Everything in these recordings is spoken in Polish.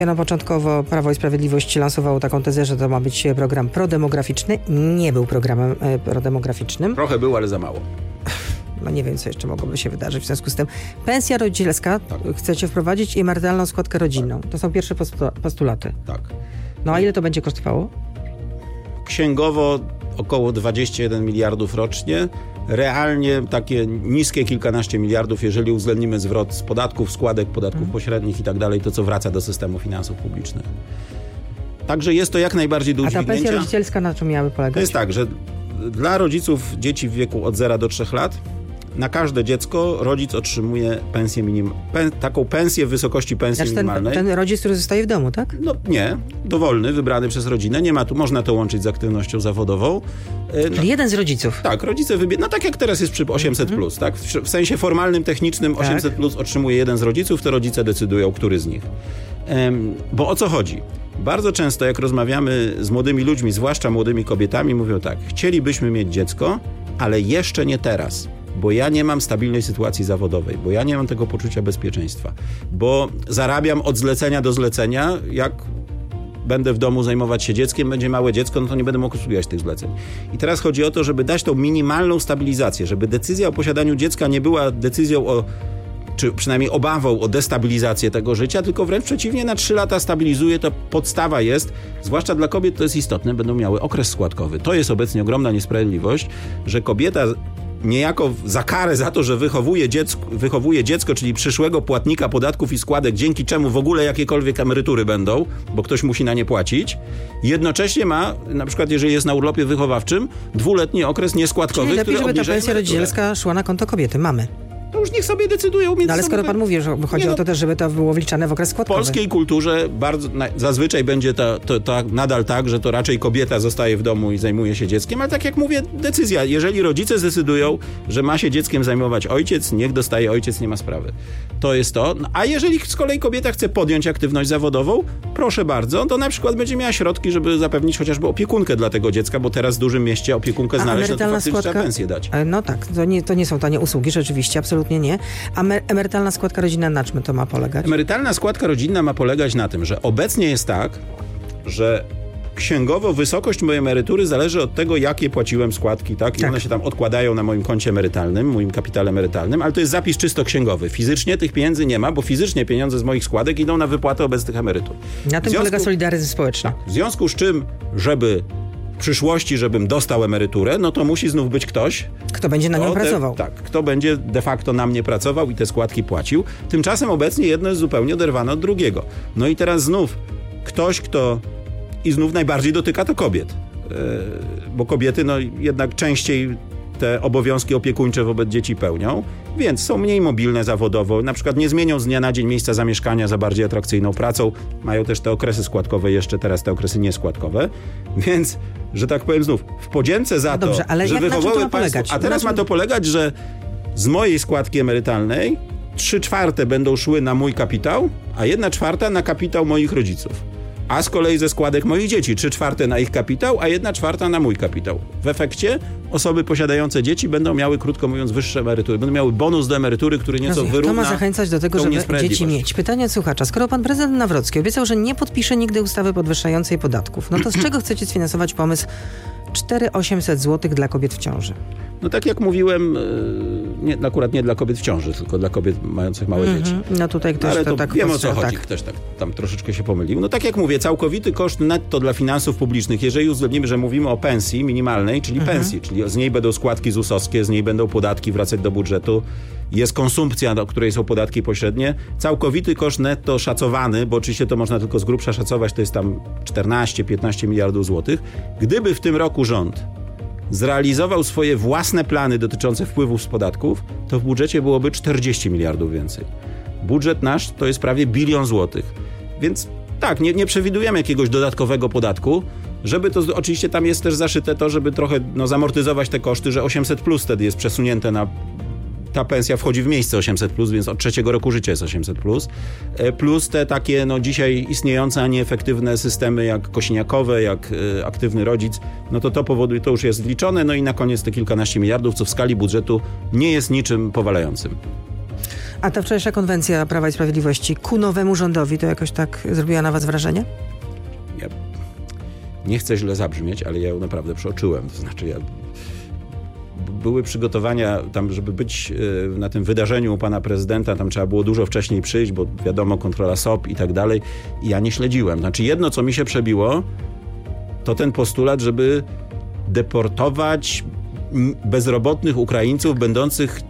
No, początkowo Prawo i Sprawiedliwość lansowało taką tezę, że to ma być program prodemograficzny. Nie był programem prodemograficznym. Trochę był, ale za mało. No nie wiem, co jeszcze mogłoby się wydarzyć w związku z tym. Pensja rodzicielska chcecie wprowadzić i emerytalną składkę rodzinną. To są pierwsze postulaty. Tak. No a ile to będzie kosztowało? Księgowo około 21 miliardów rocznie. Realnie takie niskie kilkanaście miliardów, jeżeli uwzględnimy zwrot z podatków, składek, podatków pośrednich i tak dalej, to co wraca do systemu finansów publicznych. Także jest to jak najbardziej do udźwignięcia. A ta pensja rodzicielska na czym miałaby polegać? To jest tak, że dla rodziców dzieci w wieku od 0 do 3 lat na każde dziecko rodzic otrzymuje pensję taką pensję w wysokości pensji minimalnej. Ten rodzic, który zostaje w domu, tak? No nie, dowolny, wybrany przez rodzinę. Nie ma tu, można to łączyć z aktywnością zawodową. Czyli jeden z rodziców. Tak, rodzice no tak jak teraz jest przy 800+, tak? W sensie formalnym, technicznym 800+ otrzymuje jeden z rodziców, to rodzice decydują, który z nich. Bo o co chodzi? Bardzo często jak rozmawiamy z młodymi ludźmi, zwłaszcza młodymi kobietami, mówią tak, chcielibyśmy mieć dziecko, ale jeszcze nie teraz. Bo ja nie mam stabilnej sytuacji zawodowej, bo ja nie mam tego poczucia bezpieczeństwa, bo zarabiam od zlecenia do zlecenia, jak będę w domu zajmować się dzieckiem, będzie małe dziecko, no to nie będę mógł obsługiwać tych zleceń. I teraz chodzi o to, żeby dać tą minimalną stabilizację, żeby decyzja o posiadaniu dziecka nie była decyzją czy przynajmniej obawą o destabilizację tego życia, tylko wręcz przeciwnie, na 3 lata stabilizuje, to podstawa jest, zwłaszcza dla kobiet to jest istotne, będą miały okres składkowy. To jest obecnie ogromna niesprawiedliwość, że kobieta niejako za karę za to, że wychowuje dziecko, czyli przyszłego płatnika podatków i składek, dzięki czemu w ogóle jakiekolwiek emerytury będą, bo ktoś musi na nie płacić, jednocześnie ma, na przykład jeżeli jest na urlopie wychowawczym, 2-letni okres nieskładkowy, czyli lepiej, który żeby ta obniża pensja emeryturę. rodzicielska szła na konto kobiety. Mamy. To już niech sobie decydują między No ale skoro pan mówi, że chodzi o to też, żeby to było wliczane w okres W składkowy. polskiej kulturze zazwyczaj będzie to nadal tak, że to raczej kobieta zostaje w domu i zajmuje się dzieckiem, ale tak jak mówię, decyzja. Jeżeli rodzice zdecydują, że ma się dzieckiem zajmować ojciec, niech dostaje ojciec, nie ma sprawy. To jest to. A jeżeli z kolei kobieta chce podjąć aktywność zawodową, proszę bardzo, to na przykład będzie miała środki, żeby zapewnić chociażby opiekunkę dla tego dziecka, bo teraz w dużym mieście opiekunkę znaleźć, no to faktycznie trzeba pensję dać. No tak, to nie są tanie usługi, rzeczywiście, absolutnie nie. A emerytalna składka rodzinna na czym to ma polegać? Emerytalna składka rodzinna ma polegać na tym, że obecnie jest tak, że księgowo wysokość mojej emerytury zależy od tego, jakie płaciłem składki, tak? I one się tam odkładają na moim koncie emerytalnym, moim kapitale emerytalnym, ale to jest zapis czysto księgowy. Fizycznie tych pieniędzy nie ma, bo fizycznie pieniądze z moich składek idą na wypłatę obecnych emerytur. Na tym polega solidaryzm społeczny. W związku z czym, żeby w przyszłości, żebym dostał emeryturę, no to musi znów być ktoś, kto będzie na nią pracował. Tak, kto będzie de facto na mnie pracował i te składki płacił. Tymczasem obecnie jedno jest zupełnie oderwane od drugiego. No i teraz znów ktoś, i znów najbardziej dotyka to kobiet. Bo kobiety jednak częściej te obowiązki opiekuńcze wobec dzieci pełnią, więc są mniej mobilne zawodowo, na przykład nie zmienią z dnia na dzień miejsca zamieszkania za bardziej atrakcyjną pracą, mają też te okresy składkowe jeszcze, teraz te okresy nieskładkowe, więc, że tak powiem znów, w podzięce za to, ale że wychowały państwo, a teraz ma to polegać, że z mojej składki emerytalnej 3/4 będą szły na mój kapitał, a 1/4 na kapitał moich rodziców. A z kolei ze składek moich dzieci 3/4 na ich kapitał, a 1/4 na mój kapitał. W efekcie osoby posiadające dzieci będą miały, krótko mówiąc, wyższe emerytury. Będą miały bonus do emerytury, który nieco wyrówna. To ma zachęcać do tego, żeby dzieci mieć. Pytanie od słuchacza. Skoro pan prezydent Nawrocki obiecał, że nie podpisze nigdy ustawy podwyższającej podatków, no to z czego chcecie sfinansować pomysł 4800 zł dla kobiet w ciąży? No tak jak mówiłem, akurat nie dla kobiet w ciąży, tylko dla kobiet mających małe dzieci. No tutaj ktoś ale to tak wiem, o co chodzi. Ktoś tam troszeczkę się pomylił. No tak jak mówię, całkowity koszt netto dla finansów publicznych, jeżeli uwzględnimy, że mówimy o pensji minimalnej, czyli pensji, czyli z niej będą składki ZUS-owskie, z niej będą podatki wracać do budżetu, jest konsumpcja, do której są podatki pośrednie, całkowity koszt netto szacowany, bo oczywiście to można tylko z grubsza szacować, to jest tam 14-15 miliardów złotych. Gdyby w tym roku rząd zrealizował swoje własne plany dotyczące wpływów z podatków, to w budżecie byłoby 40 miliardów więcej. Budżet nasz to jest prawie 1 bilion złotych. Więc tak, nie przewidujemy jakiegoś dodatkowego podatku, żeby to, oczywiście tam jest też zaszyte to, żeby trochę zamortyzować te koszty, że 800+ wtedy jest przesunięte na... Ta pensja wchodzi w miejsce 800+, więc od 3 roku życia jest 800+. Plus te takie dzisiaj istniejące, a nieefektywne systemy jak kosiniakowe, jak aktywny rodzic, to powoduje, to już jest wliczone, no i na koniec te kilkanaście miliardów, co w skali budżetu nie jest niczym powalającym. A ta wczorajsza konwencja Prawa i Sprawiedliwości ku nowemu rządowi to jakoś tak zrobiła na was wrażenie? Ja nie chcę źle zabrzmieć, ale ja ją naprawdę przeoczyłem. To znaczy były przygotowania tam, żeby być na tym wydarzeniu u pana prezydenta, tam trzeba było dużo wcześniej przyjść, bo wiadomo, kontrola SOP i tak dalej. I ja nie śledziłem. Znaczy jedno, co mi się przebiło, to ten postulat, żeby deportować bezrobotnych Ukraińców będących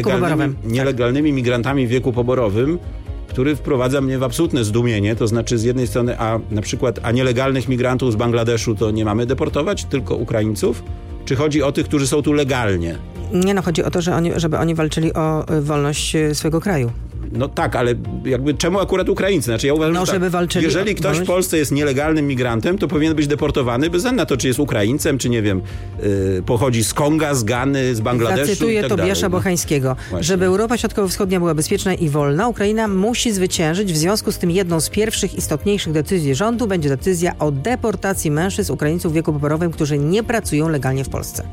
nielegalnymi migrantami w wieku poborowym, który wprowadza mnie w absolutne zdumienie. To znaczy z jednej strony, na przykład nielegalnych migrantów z Bangladeszu to nie mamy deportować, tylko Ukraińców? Czy chodzi o tych, którzy są tu legalnie? Nie, chodzi o to, żeby oni walczyli o wolność swojego kraju. No tak, ale jakby czemu akurat Ukraińcy? Znaczy ja uważam, że jeżeli ktoś w Polsce jest nielegalnym migrantem, to powinien być deportowany bez względu na to, czy jest Ukraińcem, czy nie wiem, pochodzi z Konga, z Gany, z Bangladeszu. Zacytuję i tak Tobiasza Bochańskiego. Właśnie. Żeby Europa Środkowo-Wschodnia była bezpieczna i wolna, Ukraina musi zwyciężyć. W związku z tym jedną z pierwszych istotniejszych decyzji rządu będzie decyzja o deportacji mężczyzn Ukraińców w wieku poborowym, którzy nie pracują legalnie w Polsce.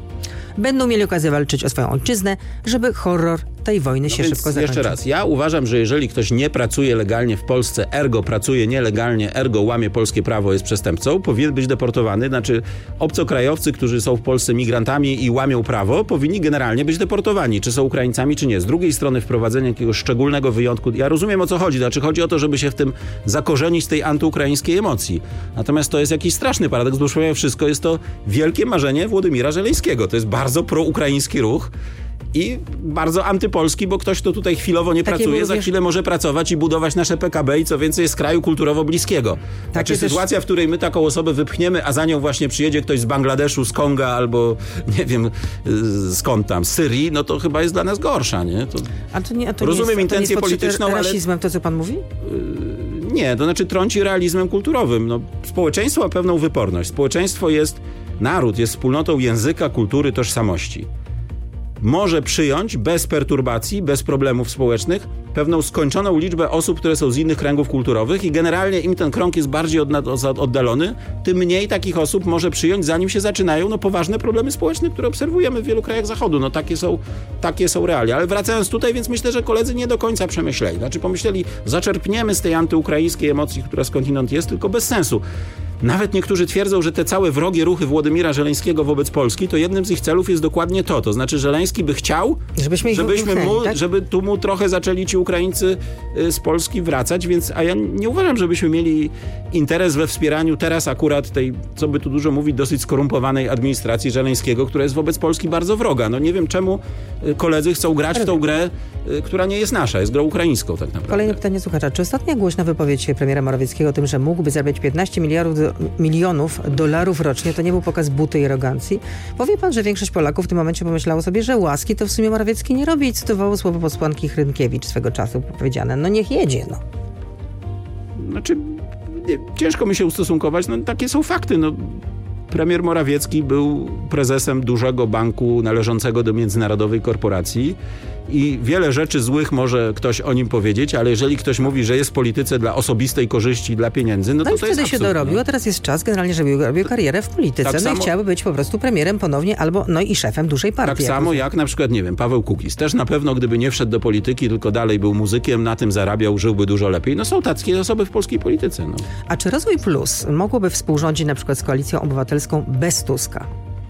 Będą mieli okazję walczyć o swoją ojczyznę, żeby horror tej wojny się szybko zakończył. Jeszcze raz, ja uważam, że jeżeli ktoś nie pracuje legalnie w Polsce, ergo pracuje nielegalnie, ergo łamie polskie prawo, jest przestępcą, powinien być deportowany. Znaczy obcokrajowcy, którzy są w Polsce migrantami i łamią prawo, powinni generalnie być deportowani, czy są Ukraińcami, czy nie. Z drugiej strony wprowadzenie jakiegoś szczególnego wyjątku, ja rozumiem, o co chodzi. Znaczy chodzi o to, żeby się w tym zakorzenić z tej antyukraińskiej emocji. Natomiast to jest jakiś straszny paradoks, bo już wszystko jest to wielkie marzenie Włodymira Żeleńskiego. To jest bardzo proukraiński ruch. I bardzo antypolski, bo ktoś, kto tutaj chwilowo nie pracuje, za chwilę może pracować i budować nasze PKB i co więcej jest kraju kulturowo bliskiego. Znaczy sytuacja, w której my taką osobę wypchniemy, a za nią właśnie przyjedzie ktoś z Bangladeszu, z Konga albo nie wiem skąd tam, z Syrii, no to chyba jest dla nas gorsza, nie? To rozumiem intencję polityczną, ale... rasizmem to, co pan mówi? Nie, to znaczy trąci realizmem kulturowym. No, społeczeństwo ma pewną wyporność. Społeczeństwo naród jest wspólnotą języka, kultury, tożsamości. Może przyjąć bez perturbacji, bez problemów społecznych pewną skończoną liczbę osób, które są z innych kręgów kulturowych i generalnie im ten krąg jest bardziej oddalony, tym mniej takich osób może przyjąć, zanim się zaczynają poważne problemy społeczne, które obserwujemy w wielu krajach Zachodu. No takie są realia. Ale wracając tutaj, więc myślę, że koledzy nie do końca przemyśleli. Znaczy pomyśleli, zaczerpniemy z tej antyukraińskiej emocji, która skądinąd jest, tylko bez sensu. Nawet niektórzy twierdzą, że te całe wrogie ruchy Włodymira Żeleńskiego wobec Polski, to jednym z ich celów jest dokładnie to. To znaczy Żeleński by chciał, żeby tu mu trochę zaczęli ci Ukraińcy z Polski wracać, więc ja nie uważam, żebyśmy mieli interes we wspieraniu teraz akurat tej, co by tu dużo mówić, dosyć skorumpowanej administracji Żeleńskiego, która jest wobec Polski bardzo wroga. No nie wiem, czemu koledzy chcą grać w tą grę, która nie jest nasza, jest grą ukraińską tak naprawdę. Kolejne pytanie słuchacza. Czy ostatnia głośna wypowiedź premiera Morawieckiego o tym, że mógłby zarabiać 15 milionów dolarów rocznie, to nie był pokaz buty i arogancji? Powie pan, że większość Polaków w tym momencie pomyślało sobie, że łaski to w sumie Morawiecki nie robi i cytowało słowo posłanki Hrynkiewicz swego czasu powiedziane. No niech jedzie, no. Znaczy, ciężko mi się ustosunkować, no takie są fakty, no. Premier Morawiecki był prezesem dużego banku należącego do międzynarodowej korporacji i wiele rzeczy złych może ktoś o nim powiedzieć, ale jeżeli ktoś mówi, że jest w polityce dla osobistej korzyści, dla pieniędzy, no to jest wtedy się dorobił, a teraz jest czas generalnie, żeby robił karierę w polityce. Tak i chciałby być po prostu premierem ponownie albo i szefem dużej partii. Tak samo jak na przykład, nie wiem, Paweł Kukiz. Też na pewno, gdyby nie wszedł do polityki, tylko dalej był muzykiem, na tym zarabiał, żyłby dużo lepiej. No są takie osoby w polskiej polityce. No. A czy Rozwój Plus mogłoby współrządzić na przykład z Koalicją Obywatelską bez Tuska?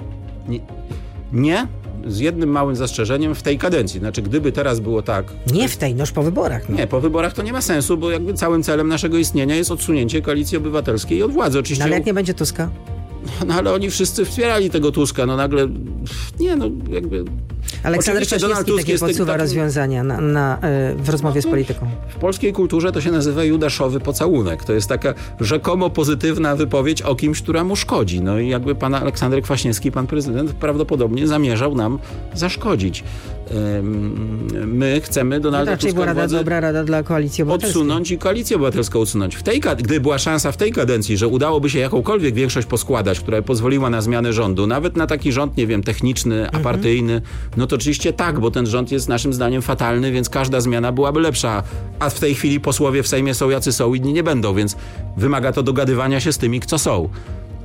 Nie. Z jednym małym zastrzeżeniem w tej kadencji. Znaczy, gdyby teraz było tak... Nie w tej, noż po wyborach. No. Nie, po wyborach to nie ma sensu, bo jakby całym celem naszego istnienia jest odsunięcie Koalicji Obywatelskiej od władzy. Oczywiście... No, ale jak nie będzie Tuska? No ale oni wszyscy wspierali tego Tuska. No nagle... Nie, no jakby... Aleksander Kwaśniewski takie podsuwa rozwiązania w rozmowie z polityką. W polskiej kulturze to się nazywa judaszowy pocałunek. To jest taka rzekomo pozytywna wypowiedź o kimś, która mu szkodzi. No i jakby pan Aleksander Kwaśniewski, pan prezydent, prawdopodobnie zamierzał nam zaszkodzić. My chcemy Donalda Tuska była dobra rada dla Koalicji Obywatelskiej. Odsunąć i Koalicję Obywatelską odsunąć. Gdy była szansa w tej kadencji, że udałoby się jakąkolwiek większość poskładać, która pozwoliła na zmianę rządu, nawet na taki rząd, nie wiem, techniczny, apartyjny, no to oczywiście tak, bo ten rząd jest naszym zdaniem fatalny, więc każda zmiana byłaby lepsza. A w tej chwili posłowie w Sejmie są jacy są, inni nie będą, więc wymaga to dogadywania się z tymi, co są.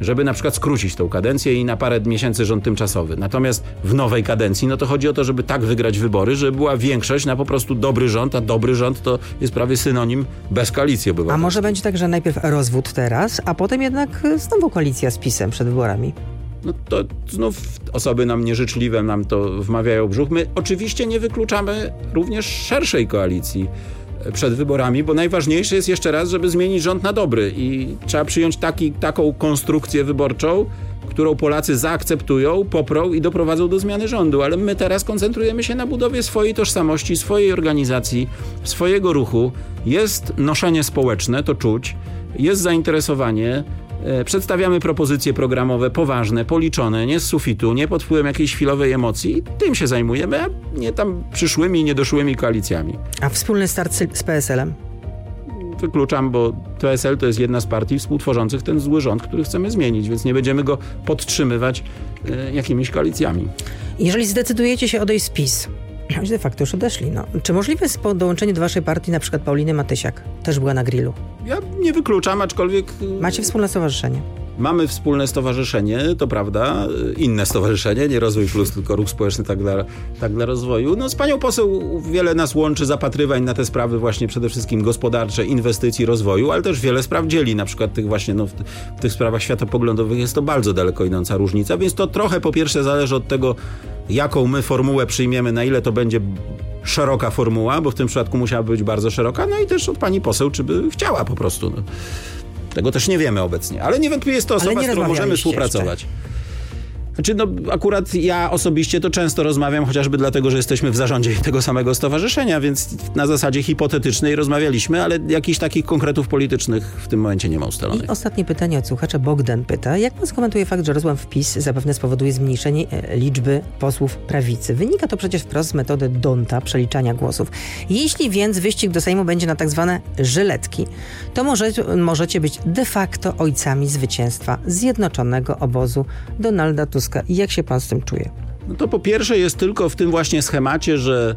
żeby na przykład skrócić tą kadencję i na parę miesięcy rząd tymczasowy. Natomiast w nowej kadencji, no to chodzi o to, żeby tak wygrać wybory, żeby była większość na po prostu dobry rząd, a dobry rząd to jest prawie synonim bez koalicji obywatelskiej. A może będzie tak, że najpierw rozwód teraz, a potem jednak znowu koalicja z PiS-em przed wyborami? No to znów osoby nam nieżyczliwe nam to wmawiają w brzuch. My oczywiście nie wykluczamy również szerszej koalicji przed wyborami, bo najważniejsze jest jeszcze raz, żeby zmienić rząd na dobry i trzeba przyjąć taką konstrukcję wyborczą, którą Polacy zaakceptują, poprą i doprowadzą do zmiany rządu. Ale my teraz koncentrujemy się na budowie swojej tożsamości, swojej organizacji, swojego ruchu. Jest noszenie społeczne, to czuć, jest zainteresowanie. Przedstawiamy propozycje programowe poważne, policzone, nie z sufitu, nie pod wpływem jakiejś chwilowej emocji. I tym się zajmujemy, a nie tam przyszłymi i niedoszłymi koalicjami. A wspólny start z PSL-em? Wykluczam, bo PSL to jest jedna z partii współtworzących ten zły rząd, który chcemy zmienić, więc nie będziemy go podtrzymywać jakimiś koalicjami. Jeżeli zdecydujecie się odejść z PiS, de facto już odeszli, no. Czy możliwe jest dołączenie do waszej partii na przykład Pauliny Matysiak? Też była na grillu. Ja nie wykluczam, aczkolwiek... Macie wspólne stowarzyszenie? Mamy wspólne stowarzyszenie, to prawda, inne stowarzyszenie, nie Rozwój Plus, tylko Ruch Społeczny tak dla rozwoju. No z panią poseł wiele nas łączy zapatrywań na te sprawy właśnie przede wszystkim gospodarcze, inwestycji, rozwoju, ale też wiele spraw dzieli, na przykład tych właśnie, w tych sprawach światopoglądowych jest to bardzo daleko idąca różnica, więc to trochę po pierwsze zależy od tego, jaką my formułę przyjmiemy, na ile to będzie szeroka formuła, bo w tym przypadku musiała być bardzo szeroka, no i też od pani poseł, czy by chciała po prostu, no. Tego też nie wiemy obecnie, ale niewątpliwie jest to osoba, z którą możemy współpracować. Jeszcze. Znaczy, akurat ja osobiście to często rozmawiam, chociażby dlatego, że jesteśmy w zarządzie tego samego stowarzyszenia, więc na zasadzie hipotetycznej rozmawialiśmy, ale jakichś takich konkretów politycznych w tym momencie nie ma ustalonych. I ostatnie pytanie od słuchacza. Bogdan pyta, jak pan skomentuje fakt, że rozłam w PiS zapewne spowoduje zmniejszenie liczby posłów prawicy? Wynika to przecież wprost z metody D'Hondta, przeliczania głosów. Jeśli więc wyścig do Sejmu będzie na tak zwane żyletki, to możecie być de facto ojcami zwycięstwa zjednoczonego obozu Donalda Tuska. I jak się pan z tym czuje? No to po pierwsze jest tylko w tym właśnie schemacie, że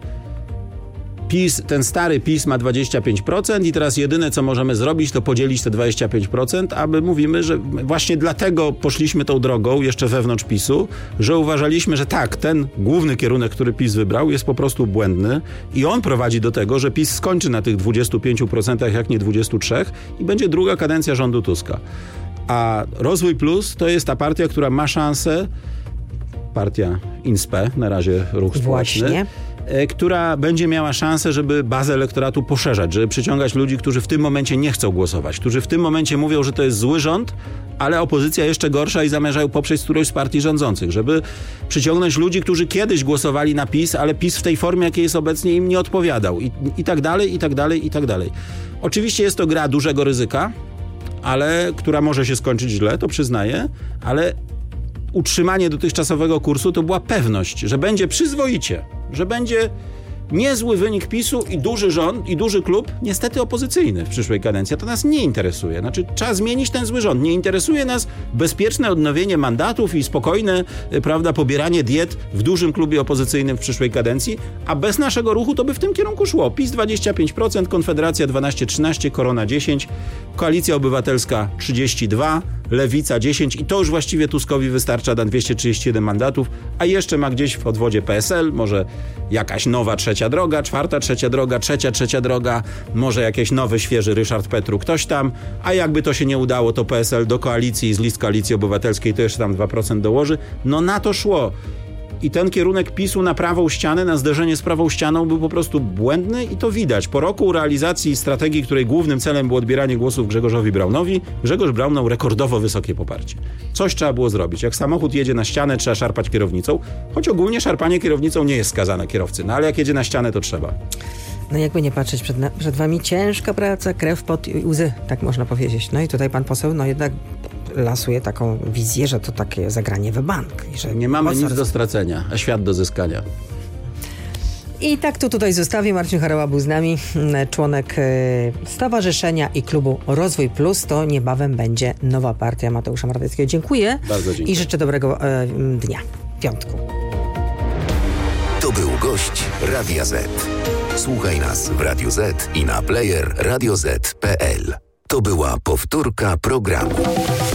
PiS, ten stary PiS ma 25% i teraz jedyne, co możemy zrobić, to podzielić te 25%, a my mówimy, że właśnie dlatego poszliśmy tą drogą jeszcze wewnątrz PiS-u, że uważaliśmy, że tak, ten główny kierunek, który PiS wybrał, jest po prostu błędny i on prowadzi do tego, że PiS skończy na tych 25%, jak nie 23% i będzie druga kadencja rządu Tuska. A Rozwój Plus to jest ta partia, która ma szansę, partia INSPE, na razie Ruch Społeczny, która będzie miała szansę, żeby bazę elektoratu poszerzać, żeby przyciągać ludzi, którzy w tym momencie nie chcą głosować, którzy w tym momencie mówią, że to jest zły rząd, ale opozycja jeszcze gorsza i zamierzają poprzeć którąś z partii rządzących, żeby przyciągnąć ludzi, którzy kiedyś głosowali na PiS, ale PiS w tej formie, jakiej jest obecnie, im nie odpowiadał i tak dalej, i tak dalej, i tak dalej. Oczywiście jest to gra dużego ryzyka, ale która może się skończyć źle, to przyznaję, ale utrzymanie dotychczasowego kursu to była pewność, że będzie przyzwoicie, że będzie niezły wynik PiS-u i duży rząd, i duży klub, niestety opozycyjny w przyszłej kadencji. To nas nie interesuje. Znaczy, trzeba zmienić ten zły rząd. Nie interesuje nas bezpieczne odnowienie mandatów i spokojne, prawda, pobieranie diet w dużym klubie opozycyjnym w przyszłej kadencji, a bez naszego ruchu to by w tym kierunku szło. PiS 25%, Konfederacja 12-13%, Korona 10%, Koalicja Obywatelska 32%, Lewica 10% i to już właściwie Tuskowi wystarcza na 231 mandatów, a jeszcze ma gdzieś w odwodzie PSL, może jakaś nowa trzecia droga, czwarta trzecia droga, trzecia droga, może jakiś nowy, świeży Ryszard Petru, ktoś tam, a jakby to się nie udało, to PSL do koalicji z list Koalicji Obywatelskiej to jeszcze tam 2% dołoży. No na to szło. I ten kierunek PiS-u na prawą ścianę, na zderzenie z prawą ścianą był po prostu błędny i to widać. Po roku realizacji strategii, której głównym celem było odbieranie głosów Grzegorzowi Braunowi, Grzegorz Braun miał rekordowo wysokie poparcie. Coś trzeba było zrobić. Jak samochód jedzie na ścianę, trzeba szarpać kierownicą, choć ogólnie szarpanie kierownicą nie jest skazane kierowcy, no ale jak jedzie na ścianę, to trzeba. No jakby nie patrzeć, przed wami ciężka praca, krew, pot i łzy, tak można powiedzieć. No i tutaj pan poseł, no jednak lasuje taką wizję, że to takie zagranie w bank. I że nie mamy nic do stracenia, a świat do zyskania. I tak to tutaj zostawię. Marcin Harała był z nami, członek Stowarzyszenia i Klubu Rozwój Plus. To niebawem będzie nowa partia Mateusza Morawieckiego. Dziękuję. Bardzo dziękuję. I życzę dobrego dnia, piątku. To był gość Radia Z. Słuchaj nas w Radio Z i na player radioz.pl. To była powtórka programu.